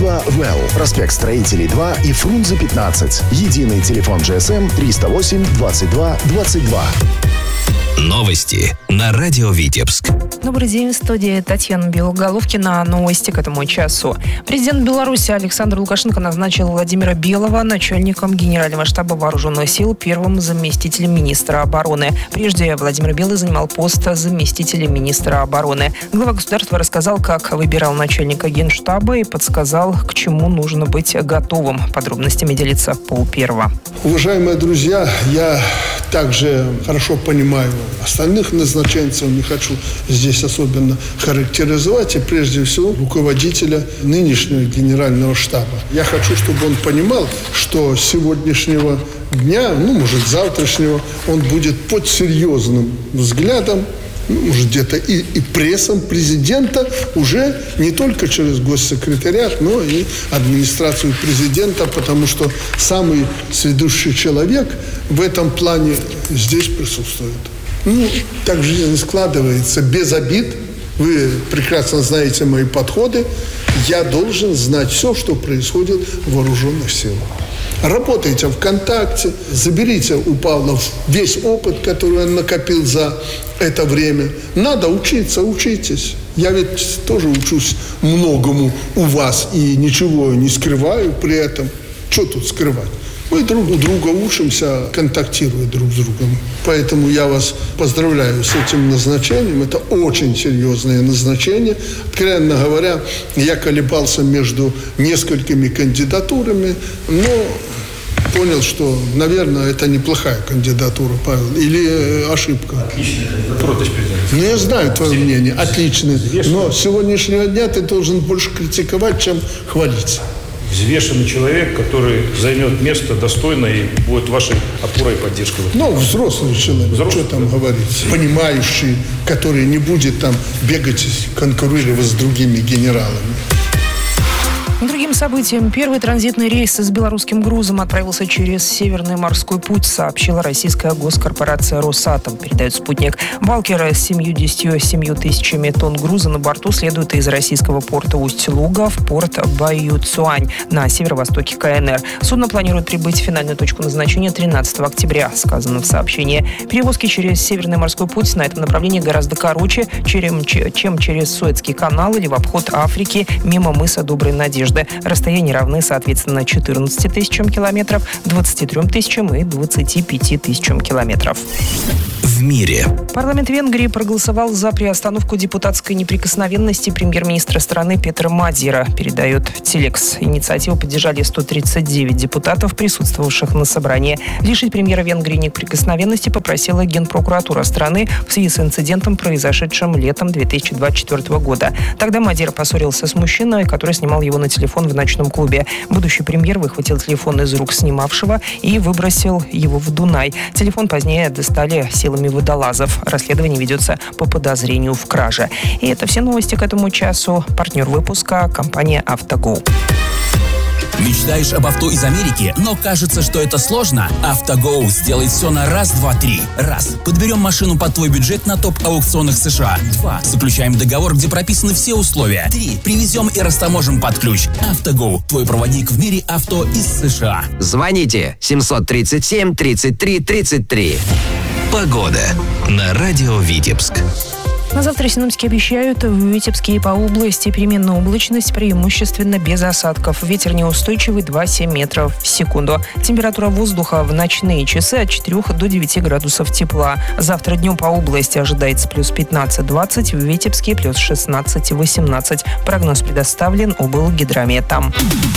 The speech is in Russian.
Строительство «ВЭЛ». Проспект Строителей 2 и Фрунзе 15. Единый телефон GSM 308 22 22. Новости на радио Витебск. Добрый день, в студии Татьяна Белоголовкина. Новости к этому часу. Президент Беларуси Александр Лукашенко назначил Владимира Белого начальником Генерального штаба Вооруженных сил, первым заместителем министра обороны. Прежде Владимир Белый занимал пост заместителя министра обороны. Глава государства рассказал, как выбирал начальника Генштаба и подсказал, к чему нужно быть готовым. Подробностями делится Пол Первого. Уважаемые друзья, я также хорошо понимаю остальных назначенцев, не хочу здесь особенно характеризовать, и прежде всего руководителя нынешнего генерального штаба. Я хочу, чтобы он понимал, что с сегодняшнего дня, может завтрашнего, он будет под серьезным взглядом, может где-то и прессом президента уже не только через госсекретариат, но и администрацию президента, потому что самый сведущий человек в этом плане здесь присутствует. Так жизнь складывается, без обид. Вы прекрасно знаете мои подходы. Я должен знать все, что происходит в вооруженных силах. Работайте ВКонтакте, заберите у Павла весь опыт, который он накопил за это время. Надо учиться, учитесь. Я ведь тоже учусь многому у вас и ничего не скрываю при этом. Что тут скрывать? Мы друг у друга учимся, контактируя друг с другом. Поэтому я вас поздравляю с этим назначением. Это очень серьезное назначение. Откровенно говоря, я колебался между несколькими кандидатурами, но понял, что, наверное, это неплохая кандидатура, Павел. Или ошибка? Отличная кандидатура, я знаю твое мнение, отличное. Но с сегодняшнего дня ты должен больше критиковать, чем хвалиться. Взвешенный человек, который займет место достойно и будет вашей опорой и поддержкой. Взрослый человек, что там говорить, понимающий, который не будет там бегать, конкурировать с другими генералами. Другим событием, первый транзитный рейс с белорусским грузом отправился через Северный морской путь, сообщила российская госкорпорация «Росатом», передает «Спутник». Балкеры с 77 тысячами тонн груза на борту следуют из российского порта Усть-Луга в порт Баюцюань на северо-востоке КНР. Судно планирует прибыть в финальную точку назначения 13 октября, сказано в сообщении. Перевозки через Северный морской путь на этом направлении гораздо короче, чем через Суэцкий канал или в обход Африки мимо мыса Доброй Надежды. Расстояния равны, соответственно, 14 тысячам километров, 23 тысячам и 25 тысячам километров. В мире. Парламент Венгрии проголосовал за приостановку депутатской неприкосновенности премьер-министра страны Петра Мадзера, передает Телекс. Инициативу поддержали 139 депутатов, присутствовавших на собрании. Лишить премьера Венгрии неприкосновенности попросила Генпрокуратура страны в связи с инцидентом, произошедшим летом 2024 года. Тогда Мадзер поссорился с мужчиной, который снимал его на телефон в ночном клубе. Будущий премьер выхватил телефон из рук снимавшего и выбросил его в Дунай. Телефон позднее достали силами водолазов. Расследование ведется по подозрению в краже. И это все новости к этому часу. Партнер выпуска – компания «Автого». Мечтаешь об авто из Америки, но кажется, что это сложно? «Автого» сделает все на раз, два, три. Раз. Подберем машину под твой бюджет на топ-аукционах США. 2. Заключаем договор, где прописаны все условия. 3. Привезем и растаможим под ключ. «Автого» – твой проводник в мире авто из США. Звоните 737 33 33. Погода на радио Витебск. На завтра синоптики обещают в Витебске и по области переменная облачность, преимущественно без осадков. Ветер неустойчивый 2,7 метров в секунду. Температура воздуха в ночные часы от 4 до 9 градусов тепла. Завтра днем по области ожидается плюс 15-20, в Витебске плюс 16-18. Прогноз предоставлен облгидрометом.